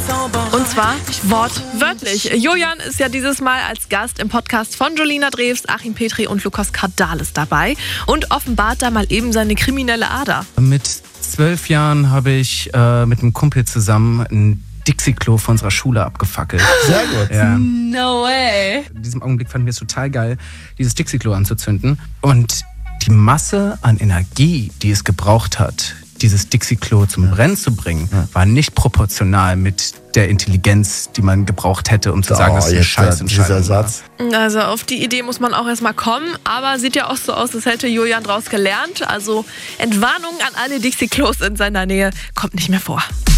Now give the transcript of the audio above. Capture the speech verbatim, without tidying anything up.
Und zwar wortwörtlich. Julian ist ja dieses Mal als Gast im Podcast von Jolina Drews, Achim Petri und Lukas Kardalis dabei und offenbart da mal eben seine kriminelle Ader. Mit zwölf Jahren habe ich äh, mit einem Kumpel zusammen ein Dixie-Klo von unserer Schule abgefackelt. Sehr gut. Ja. No way. In diesem Augenblick fanden wir es total geil, dieses Dixie-Klo anzuzünden. Und die Masse an Energie, die es gebraucht hat, dieses Dixie-Klo zum Brennen zu bringen, war nicht proportional mit der Intelligenz, die man gebraucht hätte, um zu sagen, Oh, dass es eine jetzt Scheißentscheidung dieser Satz. Also auf die Idee muss man auch erstmal kommen, aber sieht ja auch so aus, als hätte Julian draus gelernt. Also Entwarnung an alle Dixie-Klos in seiner Nähe kommt nicht mehr vor.